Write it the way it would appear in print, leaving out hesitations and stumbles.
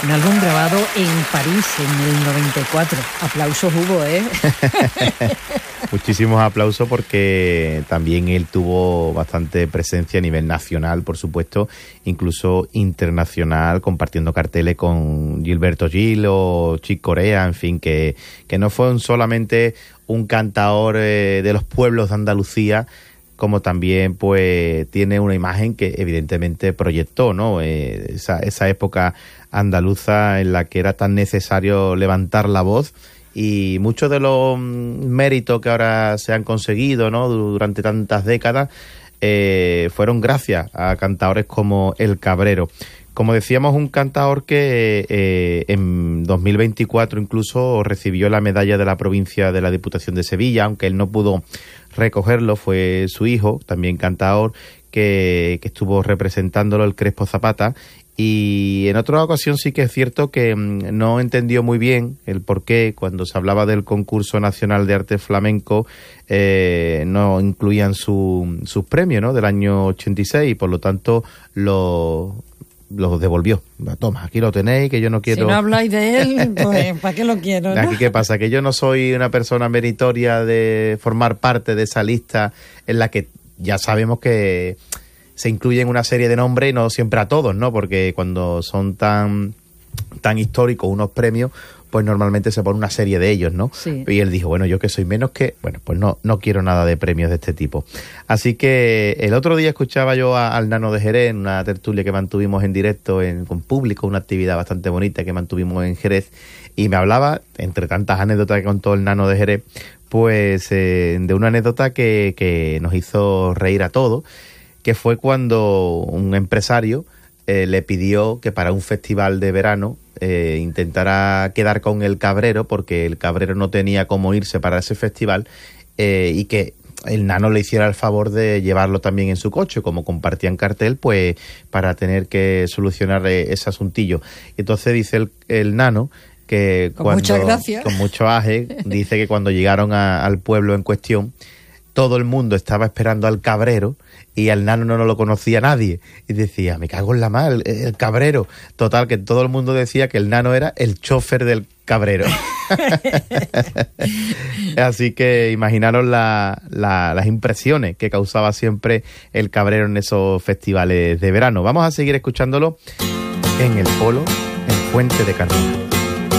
Un álbum grabado en París en el 94. Aplausos hubo, ¿eh? Muchísimos aplausos porque también él tuvo bastante presencia a nivel nacional, por supuesto, incluso internacional, compartiendo carteles con Gilberto Gil o Chick Corea, en fin, que no fue solamente un cantador de los pueblos de Andalucía, como también pues tiene una imagen que evidentemente proyectó, ¿no? Esa época andaluza en la que era tan necesario levantar la voz, y muchos de los méritos que ahora se han conseguido, ¿no?, durante tantas décadas fueron gracias a cantadores como El Cabrero. Como decíamos, un cantador que en 2024 incluso recibió la medalla de la provincia de la Diputación de Sevilla, aunque él no pudo recogerlo, fue su hijo, también cantador, que estuvo representándolo, el Crespo Zapata. Y en otra ocasión sí que es cierto que no entendió muy bien el porqué cuando se hablaba del concurso nacional de arte flamenco no incluían sus premios, ¿no?, del año 86, y por lo tanto los devolvió. Toma, aquí lo tenéis, que yo no quiero... Si no habláis de él, pues ¿para qué lo quiero, no? Aquí, ¿qué pasa? Que yo no soy una persona meritoria de formar parte de esa lista en la que ya sabemos que se incluyen una serie de nombres, no siempre a todos, ¿no? Porque cuando son tan históricos unos premios, pues normalmente se pone una serie de ellos, ¿no? Sí. Y él dijo, bueno, yo que soy menos que... Bueno, pues no quiero nada de premios de este tipo. Así que el otro día escuchaba yo al Nano de Jerez en una tertulia que mantuvimos en directo con público, una actividad bastante bonita que mantuvimos en Jerez, y me hablaba, entre tantas anécdotas que contó el Nano de Jerez, pues de una anécdota que nos hizo reír a todos, que fue cuando un empresario le pidió que para un festival de verano intentara quedar con el Cabrero, porque el Cabrero no tenía cómo irse para ese festival, y que el Nano le hiciera el favor de llevarlo también en su coche, como compartían cartel, pues para tener que solucionar ese asuntillo. Entonces dice el Nano que muchas gracias, con mucho aje, dice que cuando llegaron al pueblo en cuestión, todo el mundo estaba esperando al Cabrero y al Nano no lo conocía nadie. Y decía, me cago en la mar, el Cabrero. Total, que todo el mundo decía que el Nano era el chofer del Cabrero. Así que imaginaros las impresiones que causaba siempre el Cabrero en esos festivales de verano. Vamos a seguir escuchándolo en el Polo, en Fuente de Carmona.